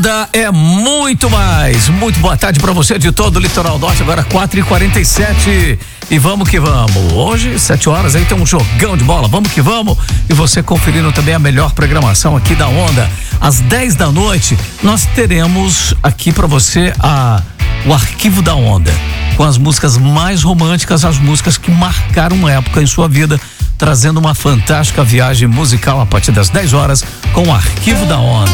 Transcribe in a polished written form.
Onda é muito mais. Muito boa tarde para você de todo o Litoral Norte, agora 4h47 e vamos que vamos. Hoje, 7 horas, aí tem um jogão de bola, vamos que vamos. E você conferindo também a melhor programação aqui da Onda. Às 10 da noite, nós teremos aqui para você o Arquivo da Onda, com as músicas mais românticas, as músicas que marcaram época em sua vida, trazendo uma fantástica viagem musical a partir das 10 horas com o Arquivo da Onda.